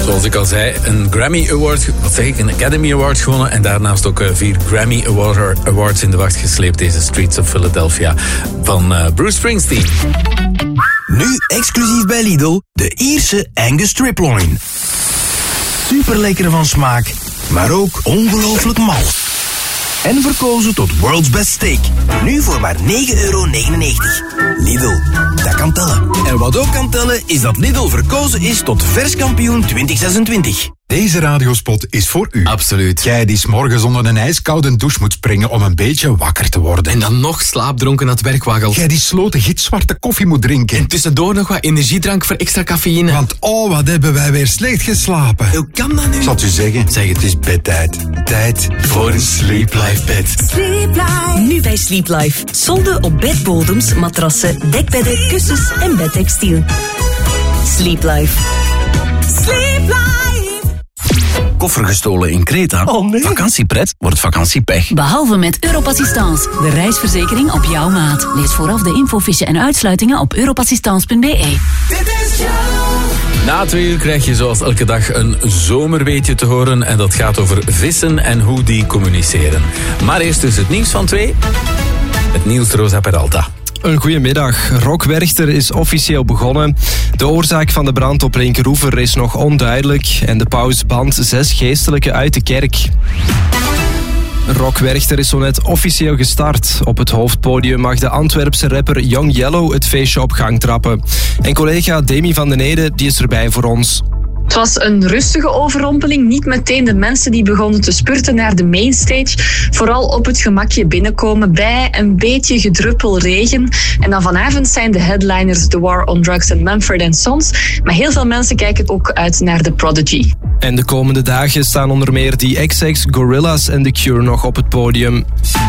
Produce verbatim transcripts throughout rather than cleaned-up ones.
Zoals ik al zei, een Grammy Award, wat zeg ik, een Academy Award gewonnen. En daarnaast ook vier Grammy Award, Awards in de wacht gesleept. Deze Streets of Philadelphia van uh, Bruce Springsteen. Nu exclusief bij Lidl, de Ierse Angus Striploin. Super lekker van smaak, maar ook ongelooflijk mals. En verkozen tot World's Best Steak. Nu voor maar negen euro negenennegentig. Lidl, dat kan tellen. En wat ook kan tellen, is dat Lidl verkozen is tot verskampioen twintig zesentwintig. Deze radiospot is voor u. Absoluut. Jij die 's morgens onder een ijskoude douche moet springen om een beetje wakker te worden. En dan nog slaapdronken naar het werk waggelt. Jij die sloten gitzwarte koffie moet drinken. En tussendoor nog wat energiedrank voor extra cafeïne. Want oh, wat hebben wij weer slecht geslapen. Hoe kan dat nu? Zal het u zeggen? Zeg, het is bedtijd. Tijd voor een Sleep Life bed. Sleep Life. Nu bij Sleep Life. Solden op bedbodems, matrassen, dekbedden, kussens en bedtextiel. Sleep Life. Sleep Life. Koffer gestolen in Kreta? Oh nee. Vakantiepret wordt vakantiepech. Behalve met Europassistance, de reisverzekering op jouw maat. Lees vooraf de infofiche en uitsluitingen op europassistance punt b e. Na twee uur krijg je zoals elke dag een zomerweetje te horen. En dat gaat over vissen en hoe die communiceren. Maar eerst dus het nieuws van twee. Het nieuws Rosa Peralta. Een goedemiddag. Rock Werchter is officieel begonnen. De oorzaak van de brand op Linkeroever is nog onduidelijk en de paus bandt zes geestelijken uit de kerk. Rock Werchter is zo net officieel gestart. Op het hoofdpodium mag de Antwerpse rapper Young Yellow het feestje op gang trappen. En collega Demi van den Ede die is erbij voor ons. Het was een rustige overrompeling. Niet meteen de mensen die begonnen te spurten naar de mainstage. Vooral op het gemakje binnenkomen bij een beetje gedruppel regen. En dan vanavond zijn de headliners The War on Drugs en Mumford and Sons. Maar heel veel mensen kijken ook uit naar The Prodigy. En de komende dagen staan onder meer The X X, Gorillaz en The Cure nog op het podium.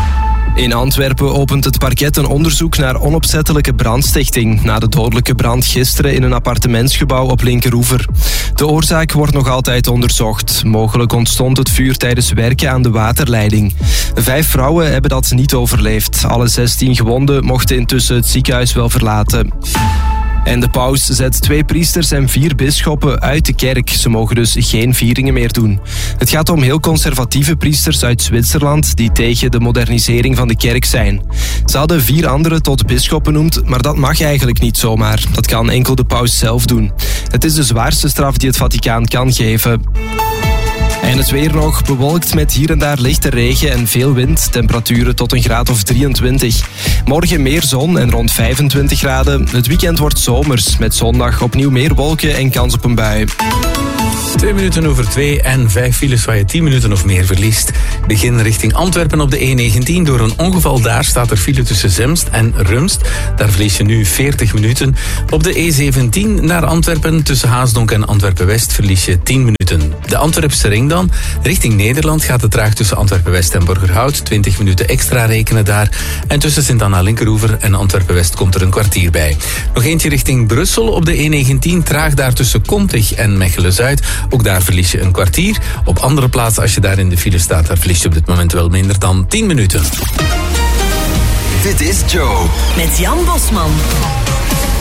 In Antwerpen opent het parket een onderzoek naar onopzettelijke brandstichting na de dodelijke brand gisteren in een appartementsgebouw op Linkeroever. De oorzaak wordt nog altijd onderzocht. Mogelijk ontstond het vuur tijdens werken aan de waterleiding. Vijf vrouwen hebben dat niet overleefd. Alle zestien gewonden mochten intussen het ziekenhuis wel verlaten. En de paus zet twee priesters en vier bisschoppen uit de kerk. Ze mogen dus geen vieringen meer doen. Het gaat om heel conservatieve priesters uit Zwitserland die tegen de modernisering van de kerk zijn. Ze hadden vier anderen tot bisschop benoemd, maar dat mag eigenlijk niet zomaar. Dat kan enkel de paus zelf doen. Het is de zwaarste straf die het Vaticaan kan geven. En het weer nog, bewolkt met hier en daar lichte regen en veel wind. Temperaturen tot een graad of drieëntwintig. Morgen meer zon en rond vijfentwintig graden. Het weekend wordt zomers, met zondag opnieuw meer wolken en kans op een bui. Twee minuten over twee en vijf files waar je tien minuten of meer verliest. Begin richting Antwerpen op de E negentien. Door een ongeval daar staat er file tussen Zemst en Rumst. Daar verlies je nu veertig minuten. Op de E zeventien naar Antwerpen tussen Haasdonk en Antwerpen-West verlies je tien minuten. De Antwerpse ring dan. Richting Nederland gaat het traag tussen Antwerpen-West en Borgerhout. twintig minuten extra rekenen daar. En tussen Sint-Anna-Linkeroever en Antwerpen-West komt er een kwartier bij. Nog eentje richting Brussel op de E negentien. Traag daar tussen Kontig en Mechelen-Zuid. Ook daar verlies je een kwartier. Op andere plaatsen, als je daar in de file staat, daar verlies je op dit moment wel minder dan tien minuten. Dit is Joe. Met Jan Bosman.